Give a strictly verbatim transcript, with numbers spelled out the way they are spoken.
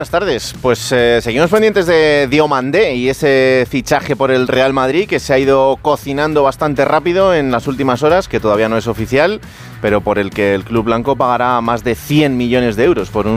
Buenas tardes, pues eh, seguimos pendientes de Diomandé y ese fichaje por el Real Madrid que se ha ido cocinando bastante rápido en las últimas horas, que todavía no es oficial, pero por el que el club blanco pagará más de cien millones de euros por un